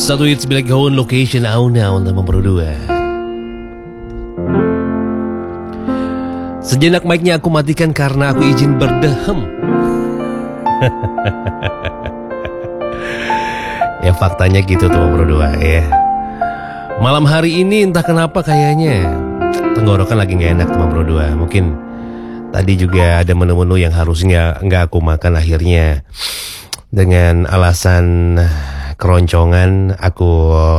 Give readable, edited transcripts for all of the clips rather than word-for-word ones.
Satu hits Black Hole Location Auna untuk memberdua. Sejenak mic-nya aku matikan karena aku izin berdehem. Ya faktanya gitu tuh berdua ya. Malam hari ini entah kenapa kayaknya tenggorokan lagi gak enak teman berdua. Mungkin tadi juga ada menu-menu yang harusnya gak aku makan, akhirnya dengan alasan keroncongan aku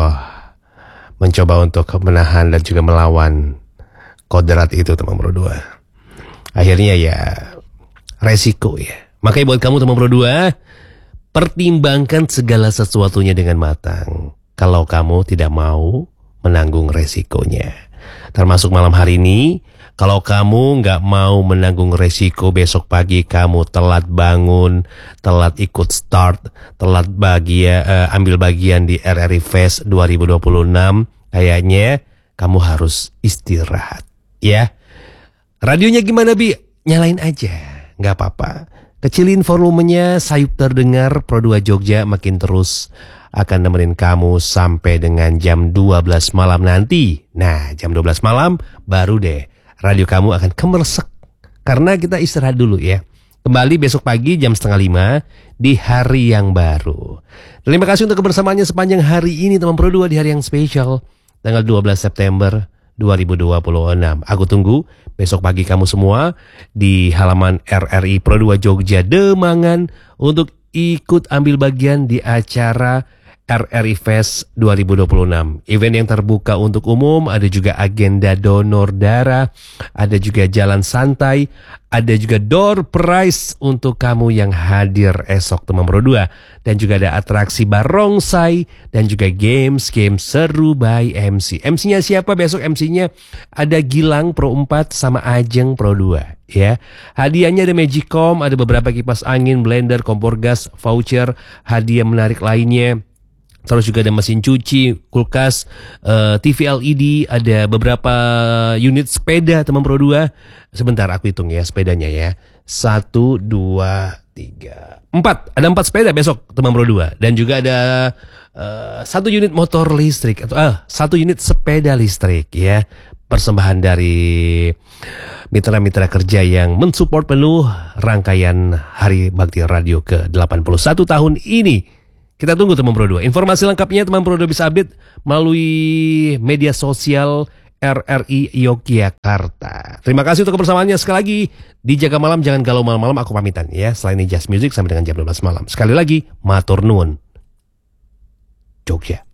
mencoba untuk menahan dan juga melawan kodrat itu teman berdua. Akhirnya ya resiko ya. Makanya buat kamu teman berdua, pertimbangkan segala sesuatunya dengan matang kalau kamu tidak mau menanggung resikonya. Termasuk malam hari ini, kalau kamu nggak mau menanggung resiko besok pagi kamu telat bangun, telat ikut start, telat ambil bagian di RRI Fest 2026, kayaknya kamu harus istirahat ya. Radionya gimana Bi? Nyalain aja, nggak apa-apa. Kecilin volumenya, sayup terdengar. Pro 2 Jogja makin terus akan nemenin kamu sampai dengan jam 12 malam nanti. Nah, jam 12 malam baru deh radio kamu akan kemersek. Karena kita istirahat dulu ya. Kembali besok pagi jam 4:30 di hari yang baru. Terima kasih untuk kebersamaannya sepanjang hari ini teman Pro 2 di hari yang spesial. Tanggal 12 September 2026. Aku tunggu besok pagi kamu semua di halaman RRI Pro 2 Jogja Demangan untuk ikut ambil bagian di acara RRI Fest 2026. Event yang terbuka untuk umum, ada juga agenda donor darah, ada juga jalan santai, ada juga door prize untuk kamu yang hadir esok teman Pro 2. Dan juga ada atraksi barongsai dan juga games seru by MC. MC-nya siapa besok? MC-nya ada Gilang Pro 4 sama Ajeng Pro 2 ya. Hadiahnya ada Magicom, ada beberapa kipas angin, blender, kompor gas, voucher, hadiah menarik lainnya. Terus juga ada mesin cuci, kulkas, TV LED, ada beberapa unit sepeda teman Pro 2. Sebentar aku hitung ya sepedanya ya. 1, 2, 3, 4. Ada 4 sepeda besok teman Pro 2. Dan juga ada 1 unit motor listrik atau 1 unit sepeda listrik ya. Persembahan dari mitra-mitra kerja yang mensupport penuh rangkaian Hari Bakti Radio ke-81 tahun ini. Kita tunggu teman Pro 2. Informasi lengkapnya teman Pro 2 bisa update melalui media sosial RRI Yogyakarta. Terima kasih untuk kebersamaannya sekali lagi. Dijaga malam, jangan galau malam-malam. Aku pamitan ya. Selain ini Just Music sampai dengan jam 12 malam. Sekali lagi, matur nuwun. Jogja.